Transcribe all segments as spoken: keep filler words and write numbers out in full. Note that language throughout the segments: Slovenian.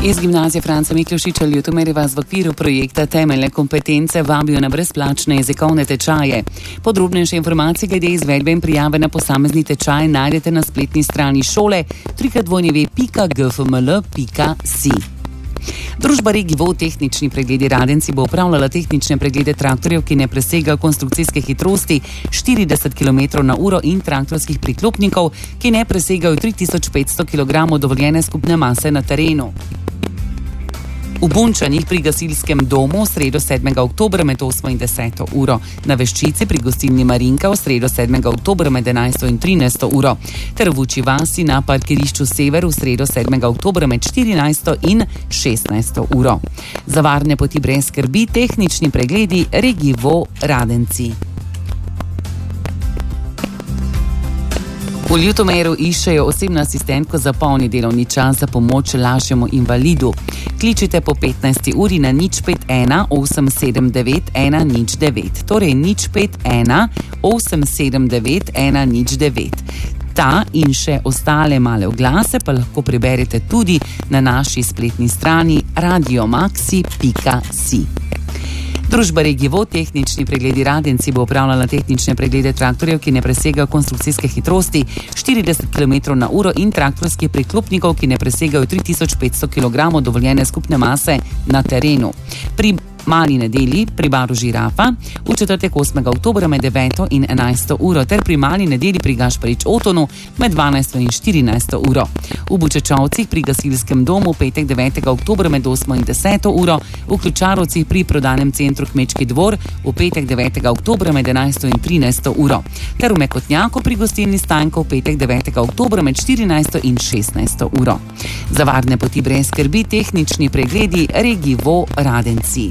Iz gimnazije Franca Miklošiča Ljutomer vas v okviru projekta Temeljne kompetence vabijo na brezplačne jezikovne tečaje. Podrobnejše informacije glede izvedbe in prijave na posamezni tečaj najdete na spletni strani šole w w w pika g f m l pika si. Družba Regivo tehnični pregledi Radenci bo upravljala tehnične preglede traktorjev, ki ne presegajo konstrukcijske hitrosti štirideset kilometrov na uro in traktorskih priklopnikov, ki ne presegajo tri tisoč petsto kilogramov dovoljene skupne mase na terenu. V Bunčanih pri gasilskem domu v sredo sedmega oktobra med osmo in deseto uro, na Veščici pri gostilni Marinka v sredo sedmega oktobra med enajsto in trinajsto uro, ter v Vučji vasi na parkirišču Sever v sredo sedmega oktobra med štirinajsto in šestnajsto uro. Za varne poti brez skrbi tehnični pregledi Regivo Radenci. V Ljutomeru iščejo osebno asistentko za polni delovni čas za pomoč lažjemu invalidu. Kličite po petnajsti uri na nič pet ena osem sedem devet ena nič devet, torej nič pet ena osem sedem devet ena nič devet. Ta in še ostale male oglase pa lahko preberete tudi na naši spletni strani radio maxi pika si. Družba Regivo tehnični pregledi Radenci bo upravljala tehnične preglede traktorjev, ki ne presegajo konstrukcijske hitrosti štirideset kilometrov na uro in traktorskih priklopnikov, ki ne presegajo tri tisoč petsto kilogramov dovoljene skupne mase na terenu. Pri Mali nedelji pri baru Žirafa v četrtek osmega oktobra med deveto in enajsto uro ter pri Mali nedelji pri Gašparič Otonu med dvanajsto in štirinajsto uro. V Bučečovcih pri gasilskem domu v petek devetega oktobra med osmo in deseto uro, v Ključarovcih pri prodanem centru Kmečki dvor v petek devetega oktobra med enajsto in trinajsto uro ter v Mekotnjaku pri gostilni Stanko v petek devetega oktobra med štirinajsto in šestnajsto uro. Za varne poti brez skrbi tehnični pregledi Regivo Radenci.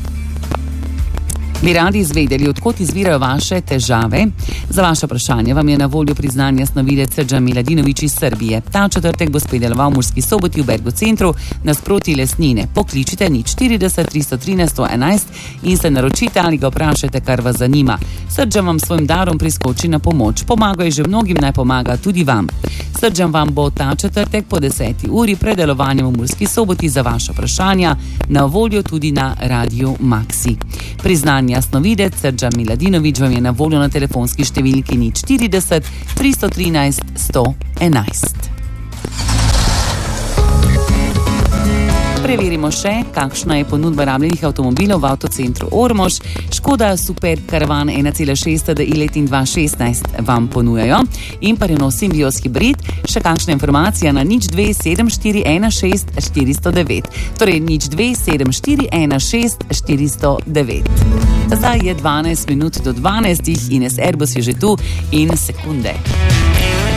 Bi radi izvedeli, odkot izvirajo vaše težave? Za vaše vprašanje vam je na voljo priznanje snovilec Srđan Miladinović iz Srbije. Ta četrtek bo spet deloval v Murski Soboti v Bergo centru nasproti Lesnine. Pokličite nič štirideset tristo trinajst sto enajst in se naročite ali ga vprašajte, kar vas zanima. Srđan vam svojim darom priskoči na pomoč. Pomaga je že mnogim, naj pomaga tudi vam. Srđan vam bo ta četrtek po deseti uri pred delovanjem v Murski Soboti za vaše vprašanja na voljo tudi na Radio Maxi. Priznanje jasnovidec Srđan Miladinović vam je na voljo na telefonski številki nič štirideset tristo trinajst sto enajst. Preverimo še, kakšna je ponudba rabljenih avtomobilov v avtocentru Ormož. Škoda Super Karavan ena cela šest T D I let in dva šestnajst vam ponujajo in pa Renault Symbios hibrid. Še kakšna informacija na nič dve sedem štiri ena šest štiri nula devet, torej nič dve sedem štiri ena šest štiri nula devet. Zdaj je dvanajst minut do dvanajstih, Ines Erbos je že tu in sekunde.